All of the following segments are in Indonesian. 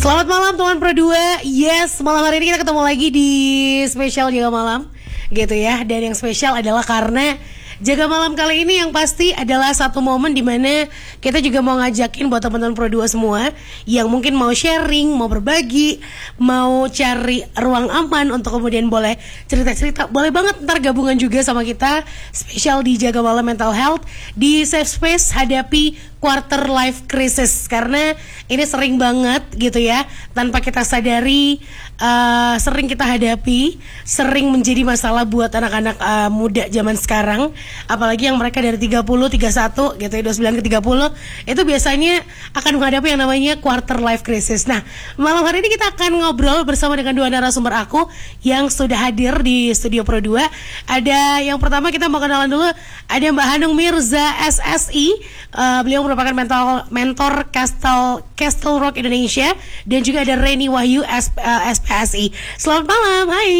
Selamat malam teman Pro 2. Yes, malam hari ini kita ketemu lagi di spesial Jaga Malam gitu ya. Dan yang spesial adalah karena Jaga Malam kali ini yang pasti adalah satu momen dimana kita juga mau ngajakin buat teman-teman Pro 2 semua yang mungkin mau sharing, mau berbagi, mau cari ruang aman untuk kemudian boleh cerita-cerita. Boleh banget ntar gabungan juga sama kita spesial di Jaga Malam Mental Health di Safe Space hadapi quarter life crisis. Karena ini sering banget gitu ya, tanpa kita sadari sering kita hadapi, sering menjadi masalah buat anak-anak muda zaman sekarang. Apalagi yang mereka dari 30, 31 gitu ya, 29 ke 30 itu biasanya akan menghadapi yang namanya quarter life crisis. Nah, malam hari ini kita akan ngobrol bersama dengan dua narasumber aku yang sudah hadir di studio Pro 2. Ada yang pertama, kita mau kenalan dulu. Ada Mbak Hanung Mirza SSI. Beliau merupakan mentor Castle Rock Indonesia. Dan juga ada Reni Wahyu SPSI. Selamat malam, hai.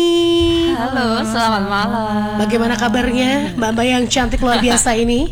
Halo, selamat malam. Bagaimana kabarnya Mbak-mbak yang cantik luar biasa ini?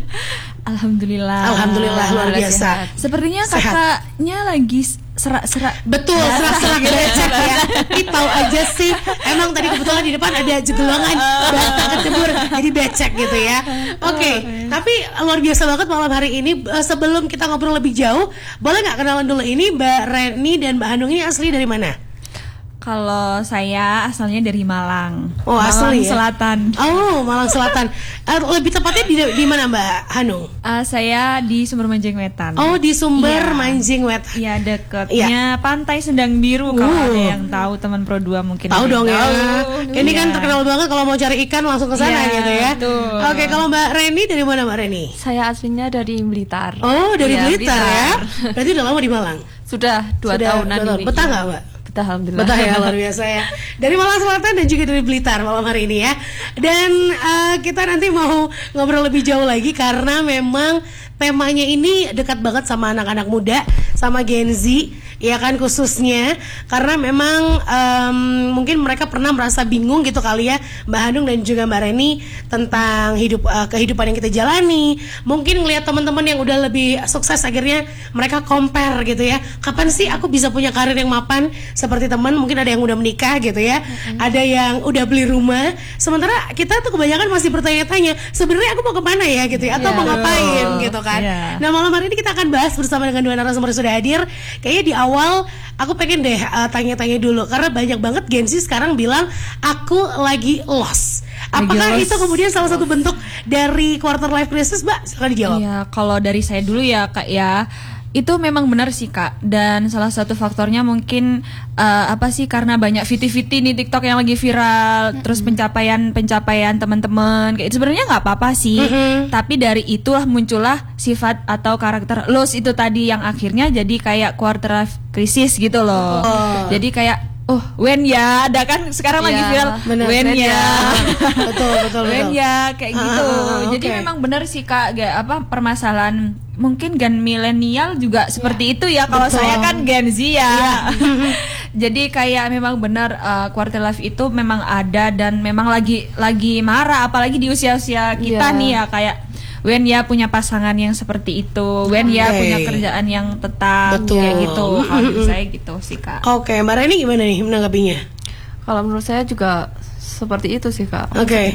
Alhamdulillah luar biasa. Sepertinya kakaknya lagi serak-serak. Betul, serak-serak becek ya. Ini tahu aja sih. Emang tadi kebetulan di depan ada jegelongan batang kecebur, jadi becek gitu ya. Oke, tapi luar biasa banget malam hari ini. Sebelum kita ngobrol lebih jauh, boleh nggak kenalan dulu, ini Mbak Reni dan Mbak Hanung ini asli dari mana? Kalau saya asalnya dari Malang. Oh, Malang asli ya? Selatan. Oh, Malang Selatan. Lebih tepatnya di mana Mbak Hanung? Saya di Sumber Manjing Wetan. Oh, di Sumber Iya. Manjing Wetan. Iya, dekatnya Pantai Sendang Biru. Kalau ada yang tahu, teman Pro 2 mungkin. Tahu dong ya. Ini Iya. kan terkenal banget kalau mau cari ikan langsung ke sana Iya, gitu ya. betul. Oke, kalau Mbak Reni dari mana Mbak Reni? Saya aslinya dari Blitar. Oh, dari Iya, Blitar ya. Berarti udah lama di Malang. Sudah 2 tahunan 2 tahun. ini. Betah nggak Mbak? Betah, alhamdulillah. Betah ya, luar biasa ya. Dari Malang Selatan dan juga dari Blitar malam hari ini ya. Dan kita nanti mau ngobrol lebih jauh lagi karena memang temanya ini dekat banget sama anak-anak muda, sama Gen Z, ya kan, khususnya karena memang mungkin mereka pernah merasa bingung gitu kali ya, Mbak Hanung dan juga Mbak Reni, tentang kehidupan yang kita jalani. Mungkin ngelihat teman-teman yang udah lebih sukses, akhirnya mereka compare gitu ya. Kapan sih aku bisa punya karir yang mapan seperti teman? Mungkin ada yang udah menikah gitu ya, ada yang udah beli rumah. Sementara kita tuh kebanyakan masih bertanya-tanya, sebenarnya aku mau kemana ya gitu ya, atau mau ngapain gitu kan. Nah, malam hari ini kita akan bahas bersama dengan dua narasumber yang sudah hadir. Kayaknya di awal aku pengen deh tanya-tanya dulu, karena banyak banget Gen Z sekarang bilang aku lagi lost. Apakah itu kemudian salah satu bentuk dari quarter life crisis, Mbak? Silakan dijawab. Iya, kalau dari saya dulu ya Kak ya, itu memang benar sih Kak. Dan salah satu faktornya mungkin karena banyak viti-viti nih TikTok yang lagi viral, terus pencapaian teman-teman kayak sebenarnya nggak apa-apa sih. Tapi dari itulah muncullah sifat atau karakter loss itu tadi yang akhirnya jadi kayak quarter life crisis gitu loh. Jadi kayak when ya, ada kan sekarang lagi viral when ya. betul. When ya kayak gitu. Jadi memang benar sih Kak, permasalahan mungkin gen milenial juga seperti itu ya. Kalau saya kan Gen Z ya. Jadi kayak memang benar quarter life itu memang ada dan memang lagi marah, apalagi di usia-usia kita nih ya, kayak when ya punya pasangan yang seperti itu, when ya punya kerjaan yang tetap, kayak gitu. Kalau saya gitu sih Kak. Oke, Mbak Reni gimana nih menanggapinya? Kalau menurut saya juga seperti itu sih, Kak. Oke.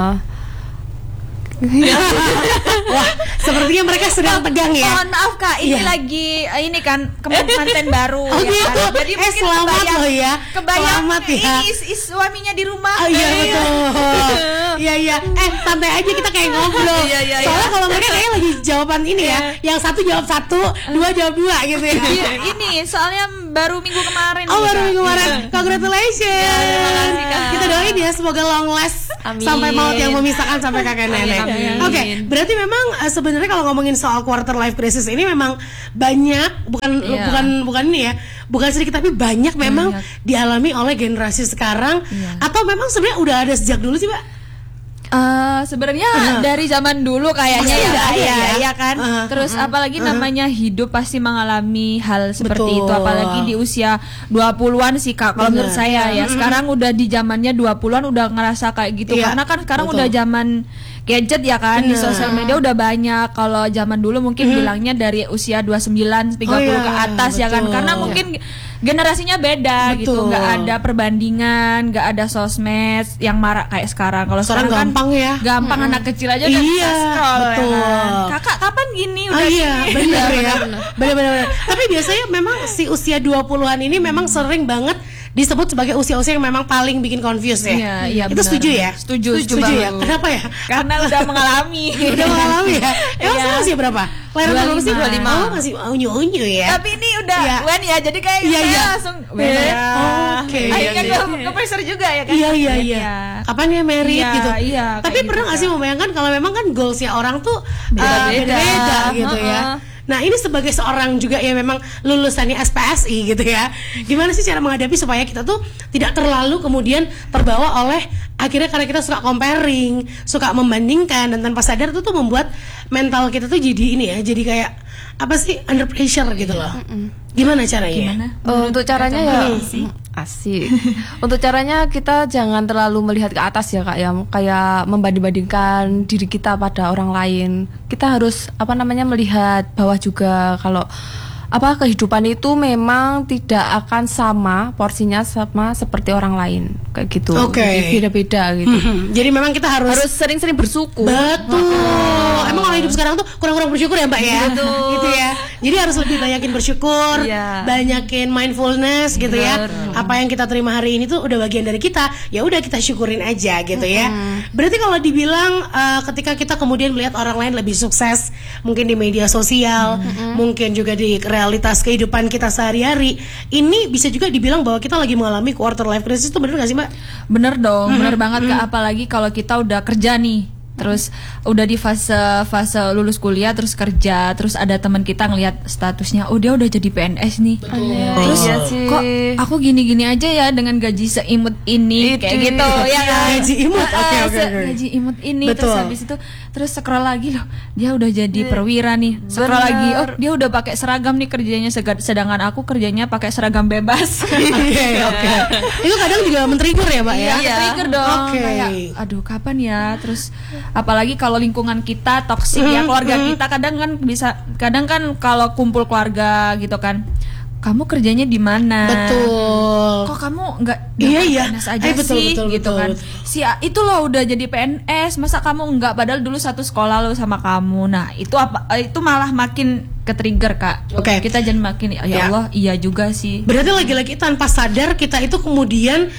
Wah, sepertinya mereka sedang tegang ya. Mohon maaf Kak, ini lagi ini kan manten baru ya gitu. kan. Jadi mungkin Selamat loh ya. Kebayang ya. Ini suaminya di rumah. Iya betul. Iya. Santai aja, kita kayak ngobrol. Soalnya kalau mereka kayak lagi jawaban ini ya, yang satu jawab satu, dua jawab dua gitu ya. Ini soalnya baru minggu kemarin. Oh, baru minggu kemarin. Congratulations. Terima kasih Kak. Kita doain ya semoga long last. Amin. Sampai maut yang memisahkan sampai kakek nenek. Oke, berarti memang sebenarnya kalau ngomongin soal quarter life crisis ini memang banyak, bukan ini ya, bukan sedikit tapi banyak memang dialami oleh generasi sekarang. Atau memang sebenarnya udah ada sejak dulu sih, Mbak? Sebenarnya dari zaman dulu kayaknya ya kan. Terus apalagi namanya hidup pasti mengalami hal seperti itu, apalagi di usia 20-an sih Kak. Kalau menurut saya ya, sekarang udah di zamannya 20-an udah ngerasa kayak gitu. Karena kan sekarang udah zaman gadget ya kan, di sosial media udah banyak. Kalau zaman dulu mungkin bilangnya dari usia 29, 30 ke atas ya kan. Karena mungkin generasinya beda gitu, Betul. nggak ada perbandingan, nggak ada sosmed yang marak kayak sekarang. Kalau Sekarang sekarang gampang kan ya. gampang, anak kecil aja udah Iya, bisa scroll ya betul. kan. Kakak kapan gini udah iya, gini. benar ya. Benar. Tapi biasanya memang si usia 20-an ini memang sering banget disebut sebagai usia-usia yang memang paling bikin confused ya. Iya, Itu benar. setuju ya? Setuju ya. banget. Kenapa ya? Karena udah mengalami. Udah mengalami ya. Emang Iya. saya masih berapa? Lahir berapa sih? 25. Oh, masih unyu-unyu ya. Tapi ini udah Iya. Wen ya, jadi kayak Iya, saya iya. langsung Wen ya. Oke. Akhirnya Iya, ke pressure juga ya kan. Iya. Iya. Kapan ya married Iya, gitu. iya, Tapi kayak pernah gitu, nggak sih membayangkan kalau memang kan goalsnya orang tuh Beda-beda. beda-beda gitu ya. Nah ini sebagai seorang juga yang memang lulusannya SPSI gitu ya, gimana sih cara menghadapi supaya kita tuh tidak terlalu kemudian terbawa oleh akhirnya karena kita suka comparing, suka membandingkan, dan tanpa sadar itu tuh membuat mental kita tuh jadi ini ya, jadi kayak apa sih, under pressure gitu loh. Gimana caranya? Untuk caranya ya asik. Untuk caranya kita jangan terlalu melihat ke atas ya Kak ya, kayak membanding-bandingkan diri kita pada orang lain. Kita harus melihat bawah juga, kalau kehidupan itu memang tidak akan sama porsinya sama seperti orang lain kayak gitu. Oke. Jadi beda-beda gitu. Jadi memang kita harus Sering-sering bersyukur. betul. Emang orang hidup sekarang tuh kurang-kurang bersyukur ya Mbak ya. Betul. Gitu ya. Jadi harus lebih banyakin bersyukur, Iya. banyakin mindfulness gitu ya. Apa yang kita terima hari ini tuh udah bagian dari kita. Ya udah kita syukurin aja gitu ya. Berarti kalau dibilang ketika kita kemudian melihat orang lain lebih sukses, mungkin di media sosial, mungkin juga di realitas kehidupan kita sehari-hari, ini bisa juga dibilang bahwa kita lagi mengalami quarter life crisis, itu bener gak sih Mbak? Bener dong, bener banget Kak. Apalagi kalau kita udah kerja nih, terus udah di fase lulus kuliah terus kerja, terus ada teman kita ngelihat statusnya, oh dia udah jadi PNS nih. Terus Iya sih. kok aku gini-gini aja ya dengan gaji seimut ini, Itu. kayak gitu ya kan? Gaji imut, oke. Gaji imut ini. Betul. Terus habis itu terus scroll lagi, loh dia udah jadi perwira nih. Scroll lagi, oh dia udah pakai seragam nih kerjanya, sedangkan aku kerjanya pakai seragam bebas. Oke. Itu kadang juga men-trigger ya Mbak ya? Iya, trigger dong. Oke. Kayak, aduh kapan ya? Terus apalagi kalau lingkungan kita toksik ya, keluarga kita kadang kan kalau kumpul keluarga gitu kan, kamu kerjanya di mana? Betul. Kok kamu nggak Iya. PNS aja Betul, sih betul, gitu betul, kan? betul. Si itu loh udah jadi PNS, masa kamu nggak, padahal dulu satu sekolah lo sama kamu. Nah itu itu malah makin ke-trigger Kak. Oke. Kita jadi makin ya Allah, iya juga sih. Berarti lagi-lagi tanpa sadar kita itu kemudian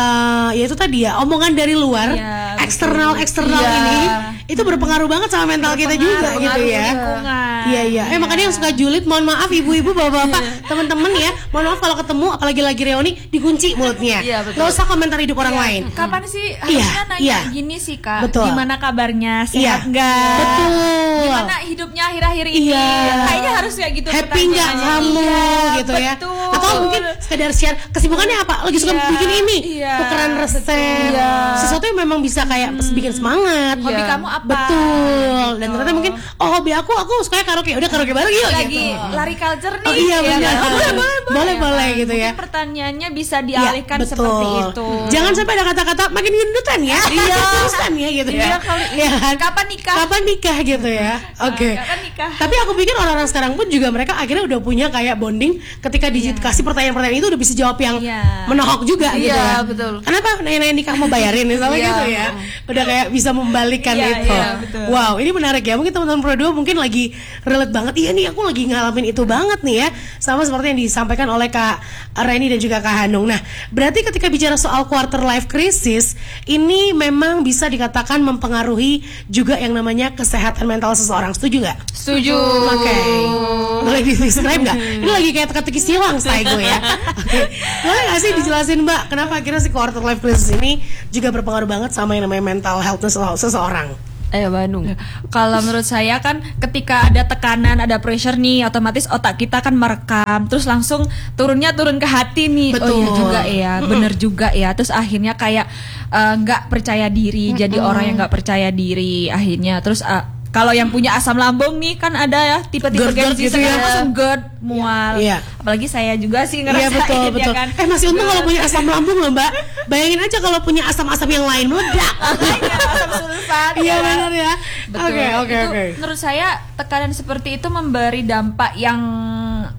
ya itu tadi ya, omongan dari luar, Iya, eksternal Iya. ini itu berpengaruh banget sama mental kita juga gitu ya. Lingkungan. Iya. Makanya yang suka julid, mohon maaf ibu-ibu, bapak-bapak, teman-teman ya, mohon maaf kalau ketemu apalagi lagi reuni dikunci mulutnya. Iya, betul. Nggak usah komentar hidup orang lain. Kapan sih harusnya nanya iya. gini sih Kak? Betul. Gimana kabarnya? Iya. Sehat nggak? Betul. Gimana hidupnya akhir-akhir ini? Iya. Kayaknya harus kayak gitu. Happy nggak pertanyaannya. kamu Iya, gitu ya? betul. Atau mungkin sekedar share kesibukannya apa? Lagi suka Iya, bikin ini, iya, tukeran resep, iya. sesuatu yang memang bisa kayak bikin semangat. Hobi kamu apa? Betul. Dan ternyata mungkin hobi aku suka karaoke. Udah karaoke bareng yuk. Lagi gitu. lari culture nih. Oh iya ya benar. kan? Boleh gitu ya. Mungkin pertanyaannya bisa Iya, dialihkan betul. seperti itu. Jangan sampai ada kata-kata makin gendutan ya. Iya. Terusan ya gitu ya. Iya, kali. Iya kan? Kapan nikah? Kapan nikah gitu ya. Oke. Kapan nikah? Tapi aku pikir orang-orang sekarang pun juga mereka akhirnya udah punya kayak bonding ketika dikasih pertanyaan-pertanyaan itu udah bisa jawab yang Iya. menohok juga gitu ya. Iya, betul. Kenapa nanya-nanya nikah mau bayarin misalnya Iya. gitu ya. Udah kayak bisa membalikkan Iya, itu. iya, betul. Wow, ini menarik ya. Mungkin teman-teman Pro 2 mungkin lagi relate banget. Iya nih aku lagi ngalamin itu banget nih ya. Sama seperti yang disampaikan oleh Kak Reni dan juga Kak Hanung. Nah, berarti ketika bicara soal quarter life crisis, ini memang bisa dikatakan mempengaruhi juga yang namanya kesehatan mental seseorang. Setuju nggak? Setuju. Oke. Boleh di-describe nggak? Ini lagi kayak teka-teki silang style gue ya. Oke. Boleh nggak sih dijelasin Mbak, kenapa akhirnya si quarter life crisis ini juga berpengaruh banget sama yang namanya mental health seseorang? Ayo Bandung. Kalau menurut saya kan ketika ada tekanan, ada pressure nih, otomatis otak kita kan merekam, terus langsung turun ke hati nih. Betul. Oh iya juga ya, bener juga ya. Terus akhirnya kayak nggak percaya diri, jadi orang yang nggak percaya diri akhirnya. Terus kalau yang punya asam lambung nih kan ada ya tipe-tipe GERD gengsi gitu ya. langsung GERD, mual. Iya. Apalagi saya juga sih Iya ngerasain betul. ya kan. Masih untung kalau punya asam lambung loh Mbak. Bayangin aja kalau punya asam-asam yang lain meledak. Makanya asam sulfat. Iya ya kan? benar ya. Betul. Oke. Itu menurut saya tekanan seperti itu memberi dampak yang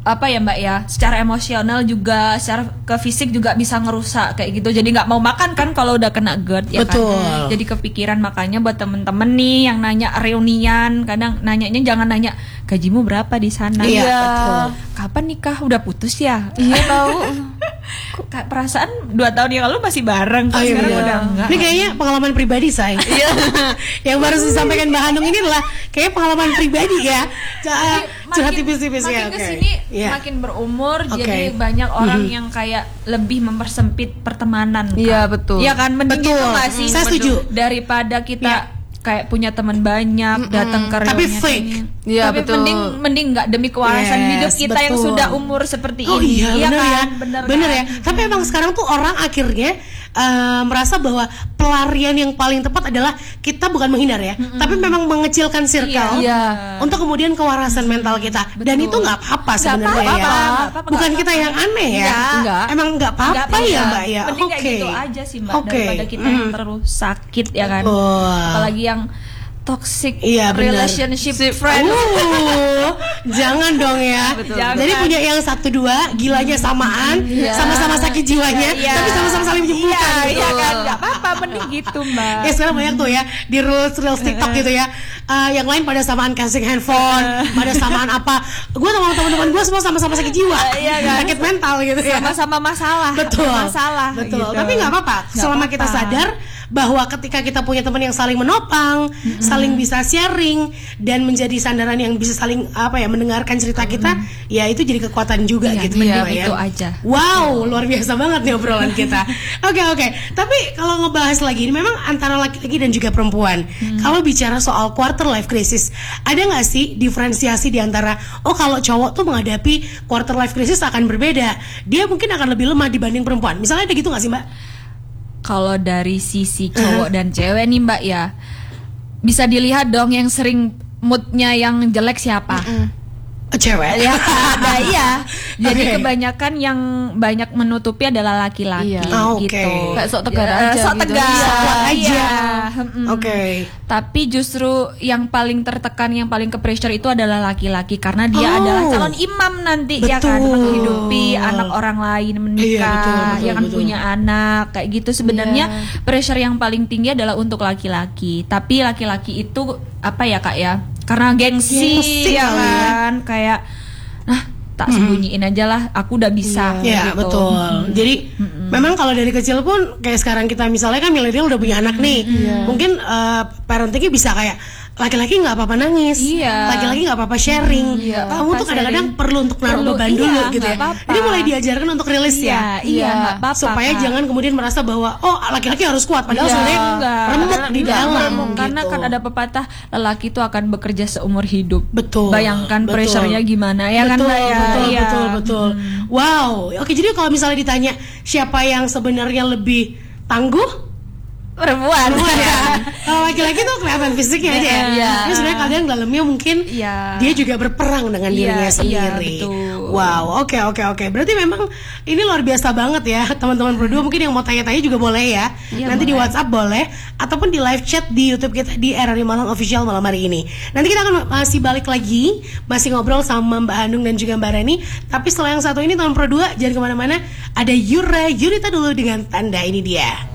apa ya Mbak ya, secara emosional juga, secara ke fisik juga bisa ngerusak kayak gitu. Jadi nggak mau makan kan kalau udah kena GERD ya Betul. kan. Jadi kepikiran, makanya buat temen-temen nih yang nanya reunian, kadang nanyanya jangan nanya gajimu berapa di sana. Iya, Ya, betul. kapan nikah, udah putus ya? Iya tahu. Kok perasaan 2 tahun yang lalu masih bareng, kok Oh, iya, sekarang bener. udah enggak. Ini kayaknya pengalaman pribadi saya. Yang baru disampaikan Mbak Hanung ini adalah kayak pengalaman pribadi ya. Curhat tipis-tipis ya. Makin Oke. kesini Iya. makin berumur, Oke. jadi banyak orang yang kayak lebih mempersempit pertemanan. Iya, Kak. betul. Iya kan, mending Betul. gitu nggak sih? Saya setuju. Daripada kita Iya. kayak punya teman banyak, datang ke Tapi reunian fake. ini. Iya, Tapi betul. mending nggak demi kewarasan Yes, hidup kita yang betul. sudah umur seperti Oh ini. iya, bener ya, kan? bener kan? ya. Tapi emang sekarang tuh orang akhirnya merasa bahwa pelarian yang paling tepat adalah kita bukan menghindar ya, tapi memang mengecilkan circle Iya. untuk kemudian kewarasan mental kita. Dan itu nggak apa-apa sebenarnya ya. nggak apa-apa, Bukan nggak kita yang aneh ya. Enggak. Emang nggak apa-apa Nggak, ya Mbak ya. Mending Oke. kayak gitu aja sih Mbak, Oke. daripada kita yang terus sakit ya kan. Betul. Apalagi yang toxic Iya, benar. relationship friend. Jangan dong ya. Jangan. Jadi punya yang 1-2 gilanya samaan, Iya. sama-sama sakit jiwanya, Iya. tapi sama-sama saling menyembuhkan. Iya, gitu. iya kan, nggak apa-apa, mending gitu Mbak. Ya sekarang banyak tuh ya di reels TikTok gitu ya. Yang lain pada samaan casing handphone, pada samaan apa? Gue sama teman-teman gue semua sama-sama sakit jiwa, Iya kan? sakit mental gitu ya. Sama-sama masalah. Betul, Masalah. betul. gitu. Tapi nggak apa-apa. Nggak Selama kita apa-apa. sadar bahwa ketika kita punya teman yang saling menopang, saling bisa sharing dan menjadi sandaran yang bisa saling mendengarkan cerita kita, ya itu jadi kekuatan juga Iya, gitu iya, Mbak, ya. itu aja. Wow, luar biasa banget nih obrolan kita. Oke. Tapi kalau ngebahas lagi ini memang antara laki-laki dan juga perempuan. Kalau bicara soal quarter life crisis, ada nggak sih diferensiasi di antara kalau cowok tuh menghadapi quarter life crisis akan berbeda. Dia mungkin akan lebih lemah dibanding perempuan. Misalnya ada gitu nggak sih Mbak? Kalau dari sisi cowok dan cewek nih Mbak ya, bisa dilihat dong yang sering moodnya yang jelek siapa. Cewek. Ya ada iya. Jadi Oke. kebanyakan yang banyak menutupi adalah laki-laki Iya. Oke. gitu. Kayak sok tegar aja Sok gitu. tegar Iya. Aja. Iya. Oke. Tapi justru yang paling tertekan, yang paling ke pressure itu adalah laki-laki karena dia adalah calon imam nanti ya kan, Betul. menghidupi anak orang lain, menikah, Iya, betul, ya kan betul. punya anak kayak gitu. Sebenarnya pressure yang paling tinggi adalah untuk laki-laki. Tapi laki-laki itu apa ya Kak ya? Karena gengsi Gengsi ya kali ya. kan, kayak tak sembunyiin aja lah, aku udah bisa. Iya, gitu. betul. Jadi memang kalau dari kecil pun kayak sekarang kita misalnya kan milenial udah punya anak nih, mungkin parentingnya bisa kayak laki-laki nggak apa-apa nangis, Iya. laki-laki nggak apa-apa sharing. Kamu tuh kadang-kadang perlu untuk naruh Perlu, beban iya, dulu gitu ya. nggak apa-apa. Jadi mulai diajarkan untuk rilis ya. Iya, nggak apa-apa. Supaya Kak. jangan kemudian merasa bahwa laki-laki harus kuat padahal sebenarnya Enggak. remuk di Enggak, dalam remuk. Karena gitu. kan ada pepatah lelaki itu akan bekerja seumur hidup. Betul. Bayangkan betul. pressure-nya gimana ya kan betul, Mbak ya? Betul, Iya. betul. Wow. Oke, jadi kalau misalnya ditanya siapa yang sebenarnya lebih tangguh? Perempuan. Ya. Kalau laki-laki tuh kelihatan fisiknya aja ya. Iya. Tapi sebenarnya kadang dalamnya mungkin Iya. dia juga berperang dengan dirinya Iya, sendiri. betul. Wow, oke. Berarti memang ini luar biasa banget ya, teman-teman berdua. Mungkin yang mau tanya-tanya juga boleh ya. Iya, Nanti di boleh. WhatsApp boleh ataupun di live chat di YouTube kita di RRI Malang Official malam hari ini. Nanti kita akan masih balik lagi, masih ngobrol sama Mbak Hanung dan juga Mbak Reni. Tapi setelah yang satu ini teman berdua jangan kemana-mana. Ada Yurita dulu dengan Tanda Ini Dia.